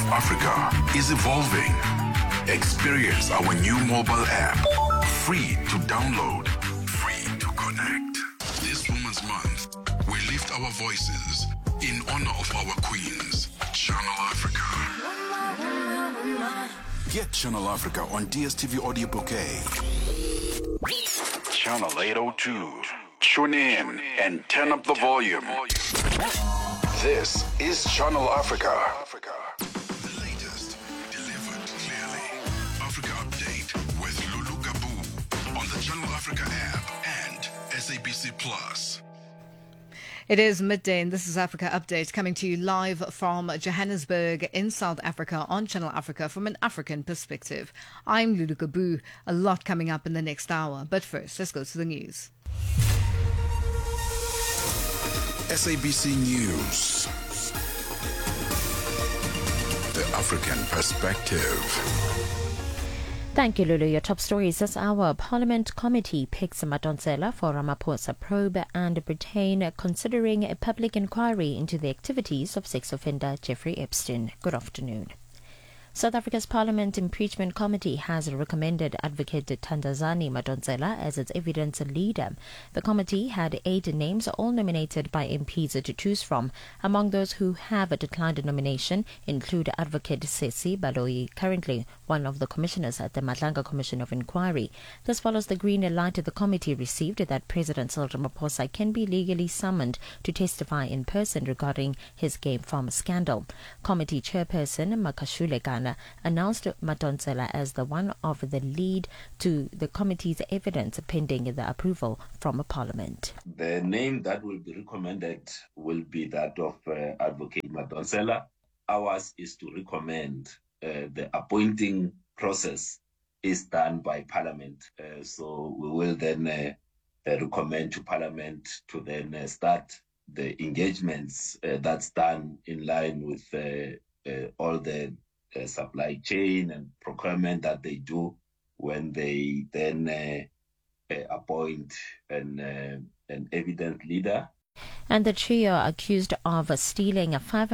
Africa is evolving. Experience our new mobile app. Free to download, free to connect. This Women's Month, we lift our voices in honor of our queens. Channel Africa. Get Channel Africa on DSTV Audio Bouquet. Channel 802. Tune in and turn up the volume. This is Channel Africa. The latest, delivered clearly. Africa Update with Lulu Gabu on the Channel Africa app and SABC Plus. It is midday and this is Africa Update coming to you live from Johannesburg in South Africa on Channel Africa from an African perspective. I'm Lulu Gabu. A lot coming up in the next hour. But first, let's go to the news. SABC News. The African perspective. Thank you, Lulu. Your top stories this hour. Parliament Committee picks Madonsela for Ramaphosa probe and Britain considering a public inquiry into the activities of sex offender Jeffrey Epstein. Good afternoon. South Africa's Parliament Impeachment Committee has recommended Advocate Thandazani Madonsela as its evidence leader. The committee had 8 names, all nominated by MPs to choose from. Among those who have declined a nomination include Advocate Sesi Baloyi, currently one of the commissioners at the Madlanga Commission of Inquiry. This follows the green light the committee received that President Cyril Ramaphosa can be legally summoned to testify in person regarding his Game Farm scandal. Committee Chairperson Makashule Ghana announced Madonsela as the one of the lead to the committee's evidence pending the approval from Parliament. The name that will be recommended will be that of Advocate Madonsela. Ours is to recommend. The appointing process is done by Parliament. So we will then recommend to Parliament to then start the engagements that's done in line with all the supply chain and procurement that they do when they then appoint an evidence leader. And the trio accused of stealing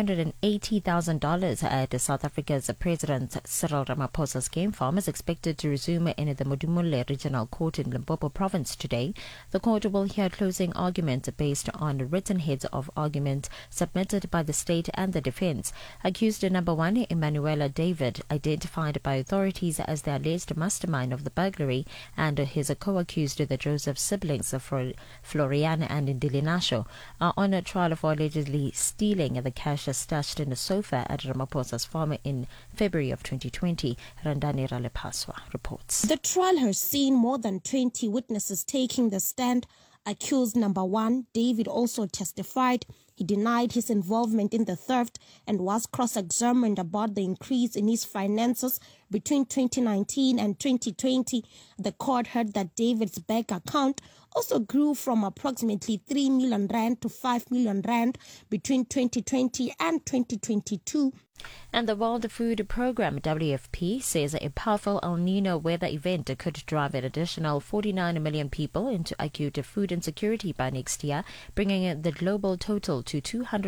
$580,000 at South Africa's President Cyril Ramaphosa's Game Farm is expected to resume in the Modimolle Regional Court in Limpopo Province today. The court will hear closing arguments based on written heads of argument submitted by the state and the defense. Accused number 1, Emanuela David, identified by authorities as the alleged mastermind of the burglary, and his co-accused, the Joseph siblings, Florian and Ndilinasho, are on a trial for allegedly stealing the cash stashed in a sofa at Ramaphosa's farm in February of 2020. Randani Ralepaswa reports. The trial has seen more than 20 witnesses taking the stand. Accused number 1, David, also testified. He denied his involvement in the theft and was cross-examined about the increase in his finances between 2019 and 2020. The court heard that David's bank account also grew from approximately 3 million rand to 5 million rand between 2020 and 2022. And the World Food Programme, WFP, says a powerful El Nino weather event could drive an additional 49 million people into acute food insecurity by next year, bringing the global total to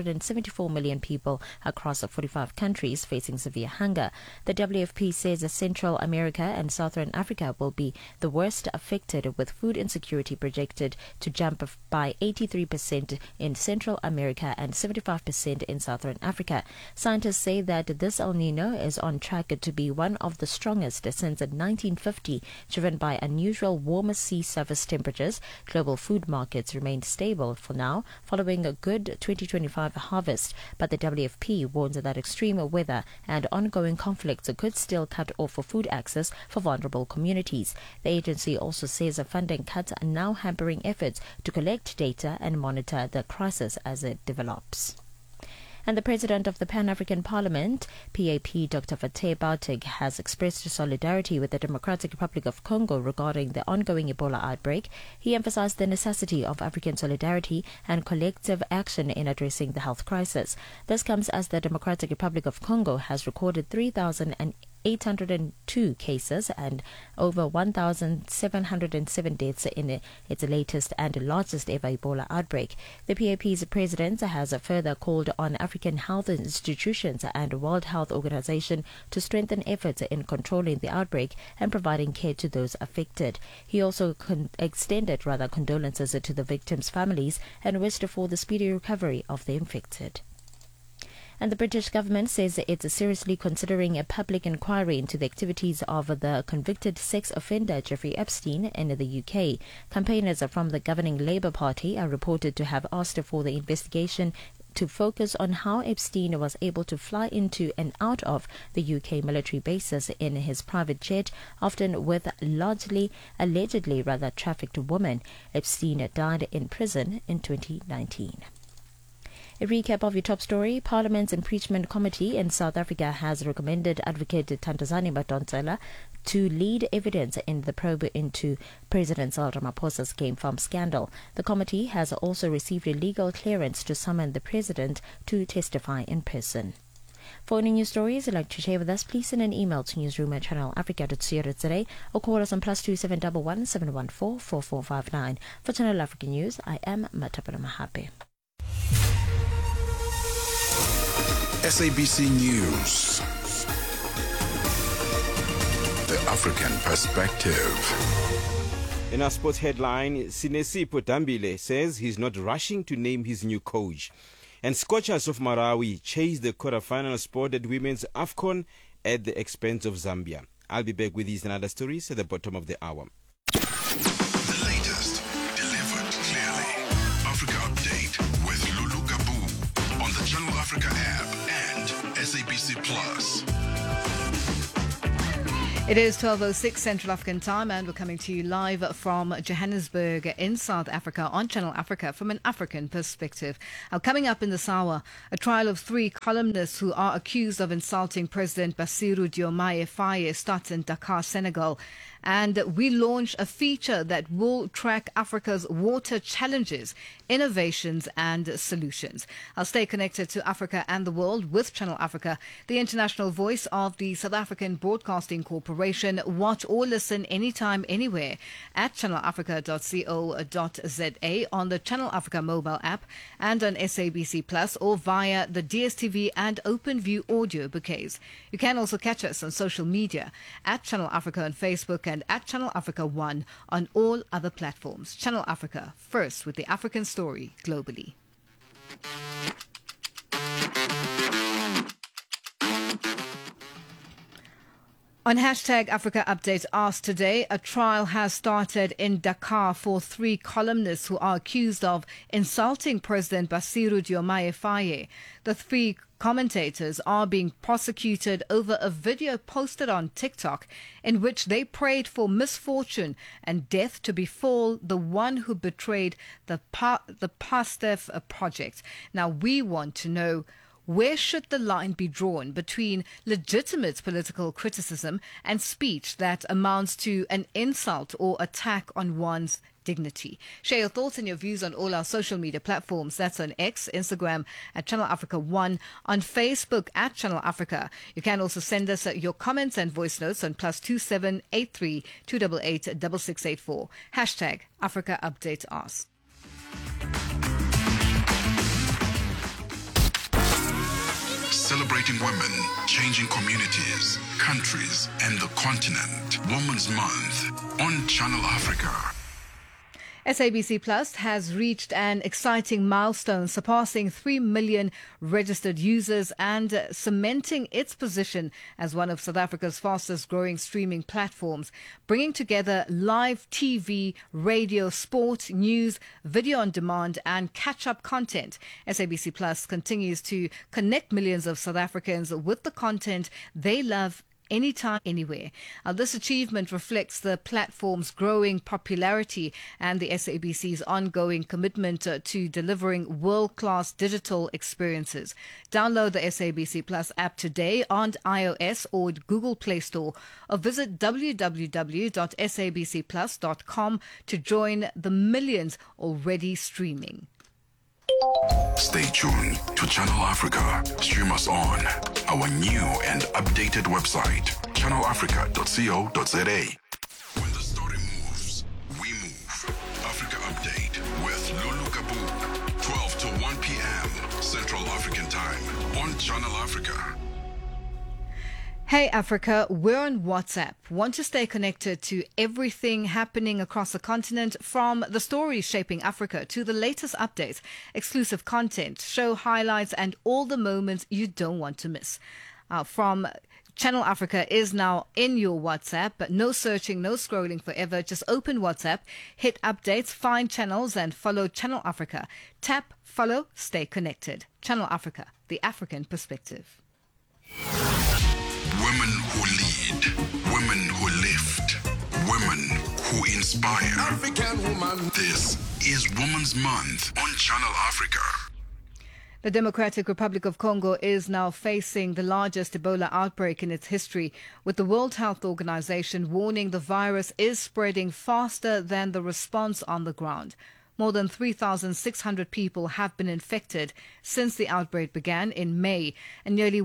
274 million people across 45 countries facing severe hunger. The WFP says Central America and Southern Africa will be the worst affected, with food insecurity projected to jump by 83% in Central America and 75% in Southern Africa. Scientists say that this El Nino is on track to be one of the strongest since 1950, driven by unusual warmer sea surface temperatures. Global food markets remain stable for now, following a good 2025 harvest, but the WFP warns that extreme weather and ongoing conflicts could still cut off food access for vulnerable communities. The agency also says funding cuts are now hampering efforts to collect data and monitor the crisis as it develops. And the President of the Pan-African Parliament, PAP, Dr. Fatai Bartig, has expressed solidarity with the Democratic Republic of Congo regarding the ongoing Ebola outbreak. He emphasized the necessity of African solidarity and collective action in addressing the health crisis. This comes as the Democratic Republic of Congo has recorded 3,008 802 cases and over 1,707 deaths in its latest and largest ever Ebola outbreak. The PAP's president has further called on African health institutions and World Health Organization to strengthen efforts in controlling the outbreak and providing care to those affected. He also extended condolences to the victims' families and wished for the speedy recovery of the infected. And the British government says it's seriously considering a public inquiry into the activities of the convicted sex offender Jeffrey Epstein in the UK. Campaigners from the governing Labour Party are reported to have asked for the investigation to focus on how Epstein was able to fly into and out of the UK military bases in his private jet, often with allegedly trafficked women. Epstein died in prison in 2019. A recap of your top story. Parliament's Impeachment Committee in South Africa has recommended Advocate Thandazani Madonsela to lead evidence in the probe into President Cyril Ramaphosa's Game Farm scandal. The committee has also received a legal clearance to summon the president to testify in person. For any news stories you'd like to share with us, please send an email to newsroom@channelafrica.co.za or call us on +2 711 714 4459. For Channel Africa News, I am Matapala Mahape. SABC News. The African Perspective. In our sports headline, Sinesipho Dambile says he's not rushing to name his new coach. And Scorchers of Malawi chased the quarter-final spot at Women's AFCON at the expense of Zambia. I'll be back with these and other stories at the bottom of the hour. The latest, delivered clearly. Africa Update with Lulu Gabu on the Channel Africa app and SABC Plus. It is 12:06 Central African time, and we're coming to you live from Johannesburg in South Africa on Channel Africa from an African perspective. Coming up in this hour, a trial of 3 columnists who are accused of insulting President Bassirou Diomaye Faye starts in Dakar, Senegal. And we launch a feature that will track Africa's water challenges, innovations and solutions. I'll stay connected to Africa and the world with Channel Africa, the international voice of the South African Broadcasting Corporation. Watch or listen anytime, anywhere at channelafrica.co.za, on the Channel Africa mobile app and on SABC Plus, or via the DSTV and OpenView audio bouquets. You can also catch us on social media at Channel Africa on Facebook and at Channel Africa 1 on all other platforms. Channel Africa, first with the African story globally. On hashtag Africa Update Asked today, a trial has started in Dakar for 3 columnists who are accused of insulting President Bassirou Diomaye Faye. The 3 commentators are being prosecuted over a video posted on TikTok in which they prayed for misfortune and death to befall the one who betrayed the PASTEF project. Now, we want to know, where should the line be drawn between legitimate political criticism and speech that amounts to an insult or attack on one's dignity? Share your thoughts and your views on all our social media platforms. That's on X, Instagram at Channel Africa 1, on Facebook at Channel Africa. You can also send us your comments and voice notes on +2 783 288 6684. Hashtag Africa Update Us. Celebrating women, changing communities, countries, and the continent. Women's Month on Channel Africa. SABC Plus has reached an exciting milestone, surpassing 3 million registered users and cementing its position as one of South Africa's fastest growing streaming platforms, bringing together live TV, radio, sport, news, video on demand and catch-up content. SABC Plus continues to connect millions of South Africans with the content they love anytime, anywhere. This achievement reflects the platform's growing popularity and the SABC's ongoing commitment to delivering world-class digital experiences. Download the SABC Plus app today on iOS or Google Play Store, or visit www.sabcplus.com to join the millions already streaming. Stay tuned to Channel Africa. Stream us on our new and updated website, channelafrica.co.za. When the story moves, we move. Africa Update with Lulu Kabu, 12 to 1 p.m. Central African Time on Channel Africa. Hey Africa, we're on WhatsApp. Want to stay connected to everything happening across the continent, from the stories shaping Africa to the latest updates, exclusive content, show highlights, and all the moments you don't want to miss. From Channel Africa is now in your WhatsApp, but no searching, no scrolling forever. Just open WhatsApp, hit updates, find channels, and follow Channel Africa. Tap, follow, stay connected. Channel Africa, the African perspective. Women who lead, women who lift, women who inspire. African woman. This is Women's Month on Channel Africa. The Democratic Republic of Congo is now facing the largest Ebola outbreak in its history, with the World Health Organization warning the virus is spreading faster than the response on the ground. More than 3,600 people have been infected since the outbreak began in May, and nearly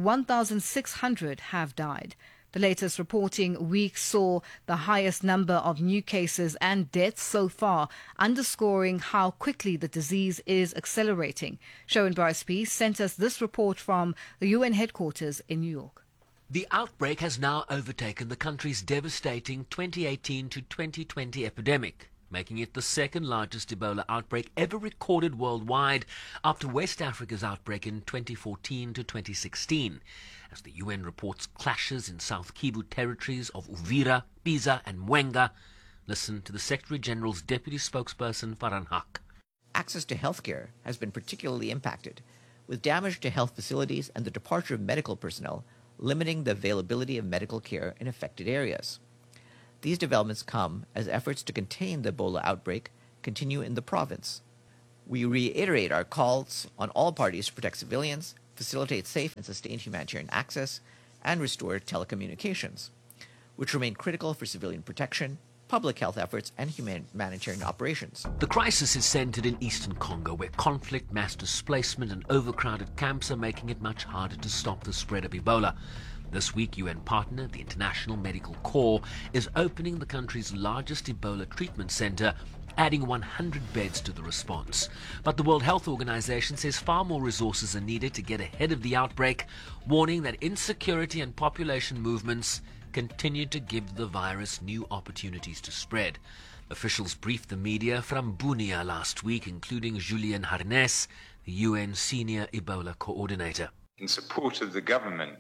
1,600 have died. The latest reporting week saw the highest number of new cases and deaths so far, underscoring how quickly the disease is accelerating. Sharon Bryce sent us this report from the UN headquarters in New York. The outbreak has now overtaken the country's devastating 2018 to 2020 epidemic, making it the second largest Ebola outbreak ever recorded worldwide after West Africa's outbreak in 2014 to 2016. As the UN reports clashes in South Kivu territories of Uvira, Biza and Mwenga. Listen to the Secretary General's deputy spokesperson Farhan Haq. Access to healthcare has been particularly impacted, with damage to health facilities and the departure of medical personnel limiting the availability of medical care in affected areas. These developments come as efforts to contain the Ebola outbreak continue in the province. We reiterate our calls on all parties to protect civilians, facilitate safe and sustained humanitarian access, and restore telecommunications, which remain critical for civilian protection, public health efforts, and humanitarian operations. The crisis is centered in eastern Congo, where conflict, mass displacement, and overcrowded camps are making it much harder to stop the spread of Ebola. This week, UN partner, the International Medical Corps, is opening the country's largest Ebola treatment center, adding 100 beds to the response. But the World Health Organization says far more resources are needed to get ahead of the outbreak, warning that insecurity and population movements continue to give the virus new opportunities to spread. Officials briefed the media from Bunia last week, including Julien Harness, the UN Senior Ebola Coordinator. In support of the government,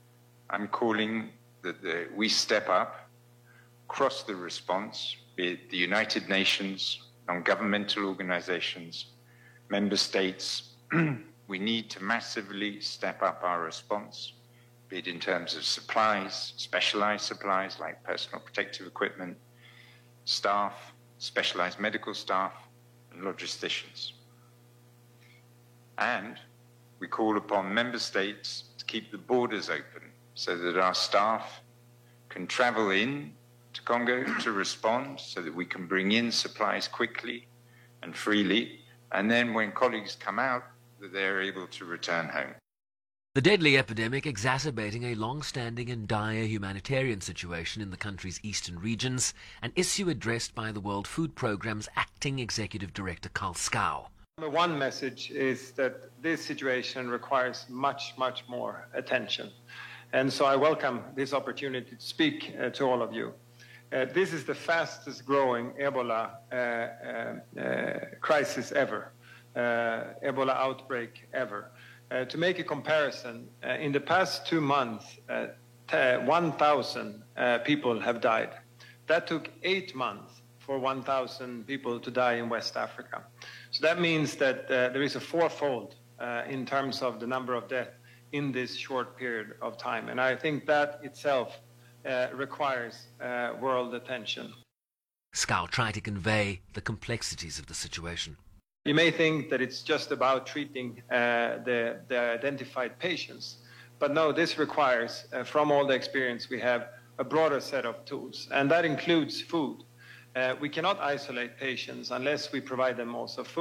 I'm calling that we step up, across the response, be it the United Nations, non-governmental organizations, member states. We need to massively step up our response, be it in terms of supplies, specialized supplies like personal protective equipment, staff, specialized medical staff, and logisticians. And we call upon member states to keep the borders open, so that our staff can travel in to Congo to respond, so that we can bring in supplies quickly and freely, and then when colleagues come out, that they're able to return home. The deadly epidemic exacerbating a long-standing and dire humanitarian situation in the country's eastern regions, an issue addressed by the World Food Programme's acting executive director Karl Skau. Number one message is that this situation requires much, much more attention. And so I welcome this opportunity to speak to all of you. This is the fastest growing Ebola crisis ever, Ebola outbreak ever. To make a comparison, in the past 2 months, 1,000 people have died. That took 8 months for 1,000 people to die in West Africa. So that means that there is a fourfold in terms of the number of deaths in this short period of time. And I think that itself requires world attention. Skau tried to convey the complexities of the situation. You may think that it's just about treating the identified patients, but no, this requires, from all the experience we have, a broader set of tools, and that includes food. We cannot isolate patients unless we provide them also food.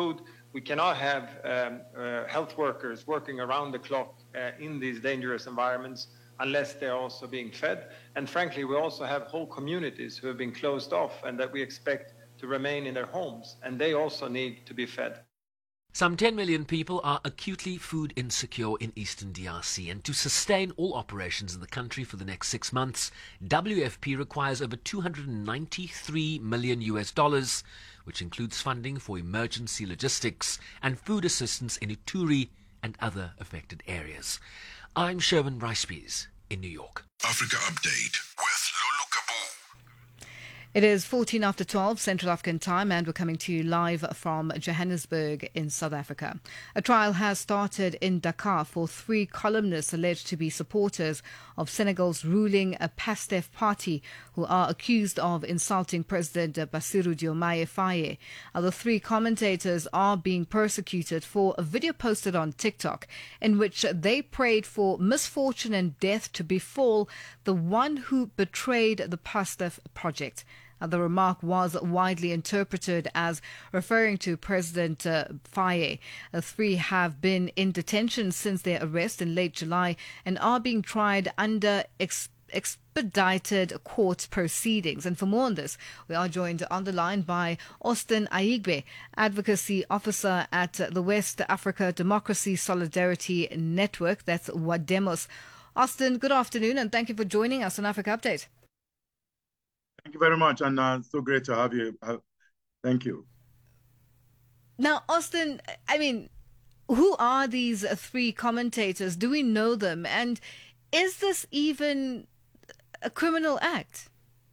We cannot have health workers working around the clock in these dangerous environments unless they're also being fed. And frankly, we also have whole communities who have been closed off and that we expect to remain in their homes, and they also need to be fed. Some 10 million people are acutely food insecure in eastern DRC, and to sustain all operations in the country for the next 6 months, WFP requires over $293 million, which includes funding for emergency logistics and food assistance in Ituri and other affected areas. I'm Sherwin Ricebees in New York. Africa Update with Lulu Kabu. It is 14 after 12 Central African time, and we're coming to you live from Johannesburg in South Africa. A trial has started in Dakar for 3 columnists alleged to be supporters of Senegal's ruling PASTEF party who are accused of insulting President Bassirou Diomaye Faye. The 3 commentators are being persecuted for a video posted on TikTok in which they prayed for misfortune and death to befall the one who betrayed the PASTEF project. The remark was widely interpreted as referring to President Faye. 3 have been in detention since their arrest in late July and are being tried under expedited court proceedings. And for more on this, we are joined on the line by Austin Aigbe, Advocacy Officer at the West Africa Democracy Solidarity Network, that's WADEMOS. Austin, good afternoon, and thank you for joining us on Africa Update. Thank you very much, and so great to have you. Thank you. Now, Austin, I mean, who are these 3 commentators? Do we know them? And is this even a criminal act?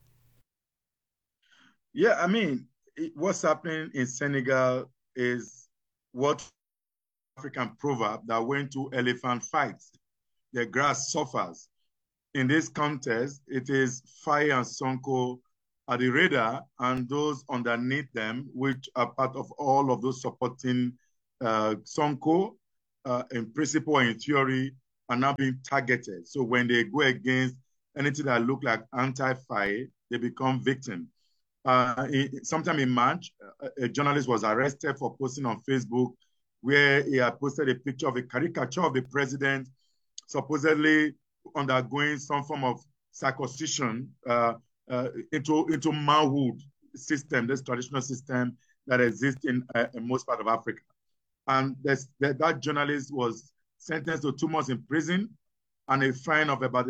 Yeah, I mean, what's happening in Senegal is what African proverb that went to elephant fights, the grass suffers. In this contest, it is Faye and Sonko at the radar, and those underneath them, which are part of all of those supporting Sonko, in principle and in theory, are now being targeted. So when they go against anything that look like anti-Faye, they become victims. Sometime in March, a journalist was arrested for posting on Facebook where he had posted a picture of a caricature of the president supposedly undergoing some form of circumcision into manhood system, this traditional system that exists in most part of Africa. And that journalist was sentenced to 2 months in prison and a fine of about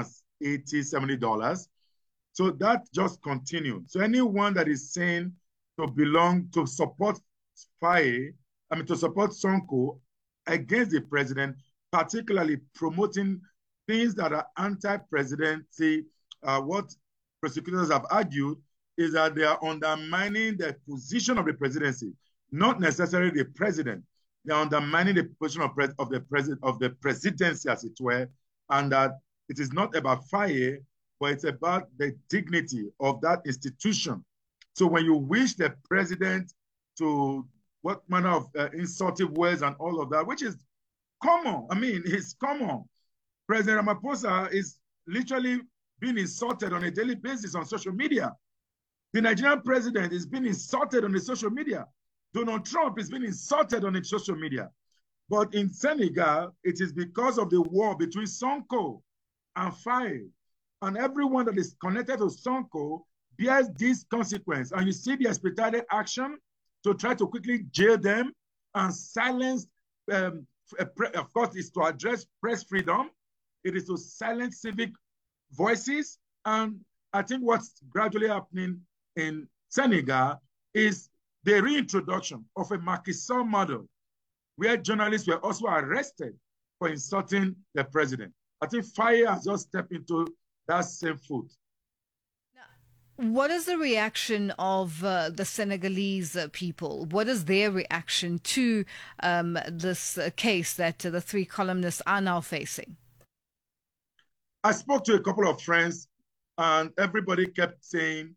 $170. So that just continued. So anyone that is saying to support Faye, to support Sonko against the president, particularly promoting things that are anti-presidency, what prosecutors have argued is that they are undermining the position of the presidency, not necessarily the president. They are undermining the position of the presidency, as it were, and that it is not about Faye, but it's about the dignity of that institution. So when you wish the president to what manner of insultive words and all of that, which is common. I mean, it's common. President Ramaphosa is literally being insulted on a daily basis on social media. The Nigerian president is being insulted on the social media. Donald Trump is being insulted on the social media. But in Senegal, it is because of the war between Sonko and Faye. And everyone that is connected to Sonko bears this consequence. And you see the expedited action to try to quickly jail them and silence, of course, is to address press freedom. It is to silence civic voices. And I think what's gradually happening in Senegal is the reintroduction of a Macky Sall model where journalists were also arrested for insulting the president. I think Faye has just stepped into that same foot. What is the reaction of the Senegalese people? What is their reaction to this case that the 3 columnists are now facing? I spoke to a couple of friends, and everybody kept saying,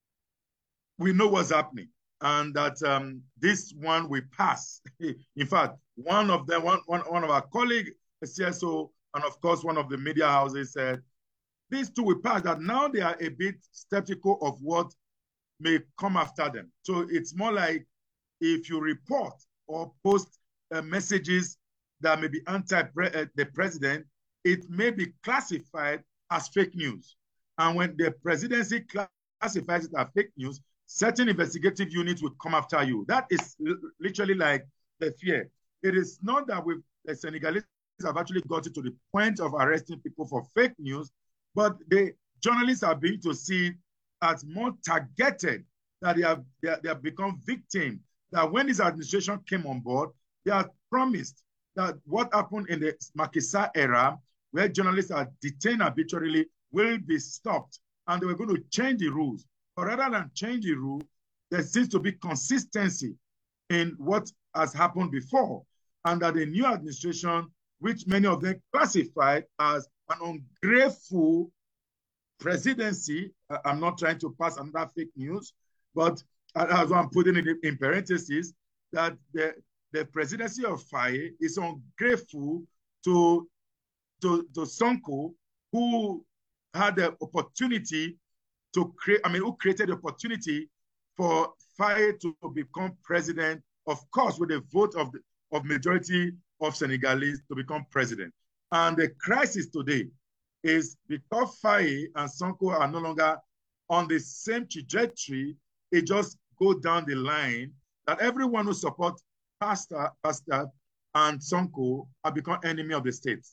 we know what's happening, and that this one will pass. In fact, one of our colleagues, a CSO, and of course, one of the media houses said, these 2 will pass, that now they are a bit skeptical of what may come after them. So it's more like if you report or post messages that may be the president, it may be classified as fake news. And when the presidency classifies it as fake news, certain investigative units will come after you. That is literally like the fear. It is not that the Senegalese have actually got it to the point of arresting people for fake news, but the journalists are beginning to see it as more targeted, that they have become victims, that when this administration came on board, they had promised that what happened in the Macky Sall era, where journalists are detained arbitrarily, will be stopped, and they were going to change the rules. But rather than change the rule, there seems to be consistency in what has happened before, and that the new administration, which many of them classified as an ungrateful presidency, I'm not trying to pass another fake news, but as I'm putting it in parentheses, that the presidency of Faye is ungrateful to Sonko, who had the opportunity to create, who created the opportunity for Faye to become president, of course, with the vote of majority of Senegalese to become president. And the crisis today is because Faye and Sonko are no longer on the same trajectory, it just go down the line that everyone who supports Pastor and Sonko have become enemy of the state.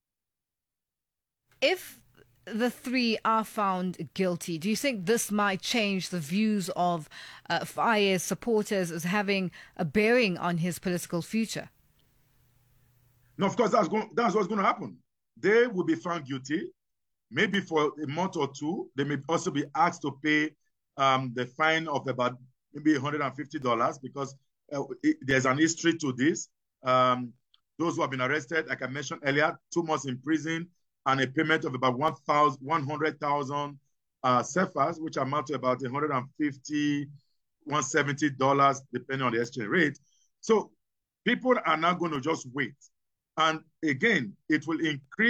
If the three are found guilty, do you think this might change the views of Faye's supporters as having a bearing on his political future? No, of course, that's what's going to happen. They will be found guilty. Maybe for a month or two, they may also be asked to pay the fine of about maybe $150 because there's an history to this. Those who have been arrested, like I mentioned earlier, 2 months in prison and a payment of about 100,000 CFAs, which amount to about $150, $170, depending on the exchange rate. So people are not going to just wait. And again, it will increase